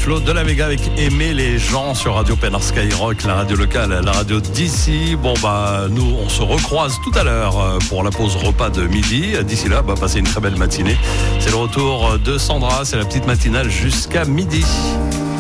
Flo de la Vega avec Aimer les gens sur Radio Pénard Skyrock, la radio locale, la radio d'ici. Bon nous on se recroise tout à l'heure pour la pause repas de midi. D'ici là, passez une très belle matinée. C'est le retour de Sandra, c'est la petite matinale jusqu'à midi.